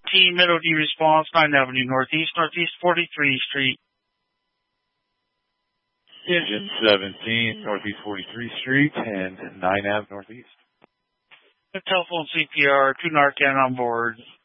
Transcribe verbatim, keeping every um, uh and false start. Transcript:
seventeen, Mid-O D response, ninth Avenue Northeast, Northeast forty-three Street. Engine seventeen, Northeast forty-three Street, and ninth Avenue Northeast. Telephone C P R, two Narcan on board.